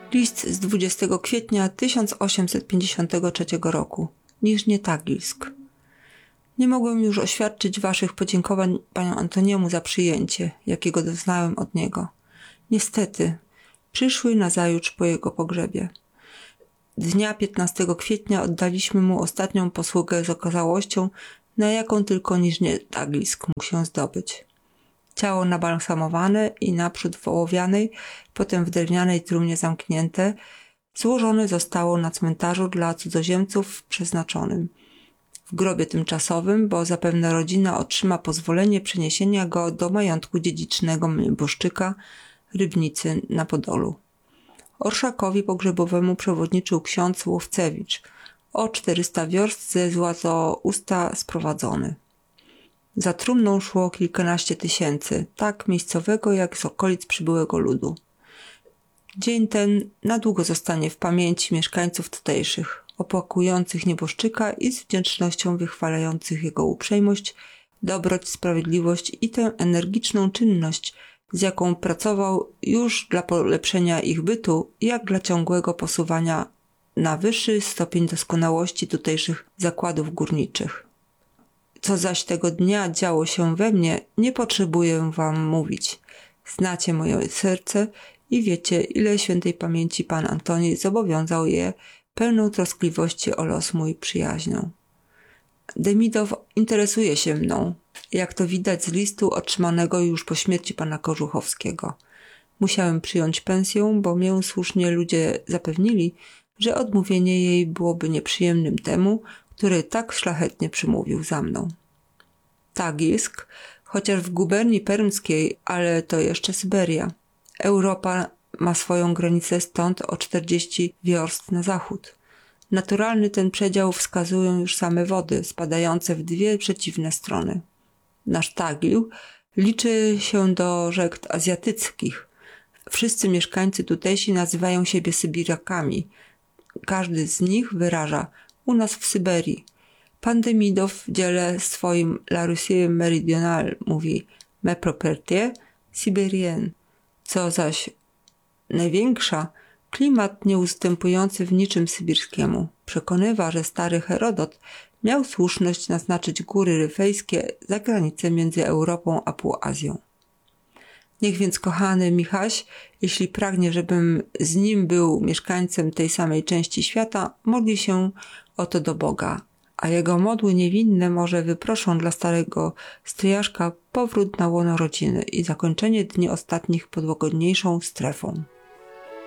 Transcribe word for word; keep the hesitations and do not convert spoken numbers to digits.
List z dwudziestego kwietnia tysiąc osiemset pięćdziesiątego trzeciego roku. Niżnie Tagilsk. Nie mogłem już oświadczyć waszych podziękowań panu Antoniemu za przyjęcie, jakiego doznałem od niego. Niestety, przyszły nazajutrz po jego pogrzebie. Dnia piętnastego kwietnia oddaliśmy mu ostatnią posługę z okazałością, na jaką tylko Niżnie Tagilsk mógł się zdobyć. Ciało nabalsamowane i naprzód w ołowianej, potem w drewnianej trumnie zamknięte, złożone zostało na cmentarzu dla cudzoziemców przeznaczonym. W grobie tymczasowym, bo zapewne rodzina otrzyma pozwolenie przeniesienia go do majątku dziedzicznego nieboszczyka Rybnicy na Podolu. Orszakowi pogrzebowemu przewodniczył ksiądz Łowcewicz, o czterysta wiorst ze Złotousta sprowadzony. Za trumną szło kilkanaście tysięcy, tak miejscowego jak z okolic przybyłego ludu. Dzień ten na długo zostanie w pamięci mieszkańców tutejszych, opłakujących nieboszczyka i z wdzięcznością wychwalających jego uprzejmość, dobroć, sprawiedliwość i tę energiczną czynność, z jaką pracował już dla polepszenia ich bytu, jak dla ciągłego posuwania na wyższy stopień doskonałości tutejszych zakładów górniczych. Co zaś tego dnia działo się we mnie, nie potrzebuję wam mówić. Znacie moje serce i wiecie, ile świętej pamięci pan Antoni zobowiązał je pełną troskliwości o los mój przyjaźnią. Demidow interesuje się mną, jak to widać z listu otrzymanego już po śmierci pana Korzuchowskiego. Musiałem przyjąć pensję, bo mię słusznie ludzie zapewnili, że odmówienie jej byłoby nieprzyjemnym temu, który tak szlachetnie przymówił za mną. Tagilsk, chociaż w guberni permskiej, ale to jeszcze Syberia. Europa ma swoją granicę stąd o czterdzieści wiorst na zachód. Naturalny ten przedział wskazują już same wody, spadające w dwie przeciwne strony. Nasz Tagil liczy się do rzek azjatyckich. Wszyscy mieszkańcy tutejsi nazywają siebie Sybirakami. Każdy z nich wyraża u nas w Syberii. Pan Demidow w dziele swoim La Russie Méridionale mówi me propriété sibérienne, co zaś największa, klimat nieustępujący w niczym sybirskiemu. Przekonywa, że stary Herodot miał słuszność naznaczyć góry ryfejskie za granicę między Europą a Półazją. Niech więc kochany Michaś, jeśli pragnie, żebym z nim był mieszkańcem tej samej części świata, modli się o to do Boga, a jego modły niewinne może wyproszą dla starego stryjaszka powrót na łono rodziny i zakończenie dni ostatnich pod łagodniejszą strefą.